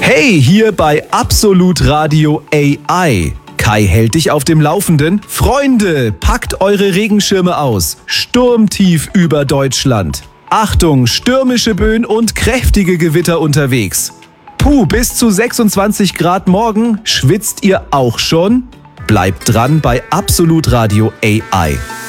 Hey, hier bei Absolut Radio AI. Kai hält dich auf dem Laufenden. Freunde, packt eure Regenschirme aus. Sturmtief über Deutschland. Achtung, stürmische Böen und kräftige Gewitter unterwegs. Puh, bis zu 26 Grad morgen. Schwitzt ihr auch schon? Bleibt dran bei Absolut Radio AI.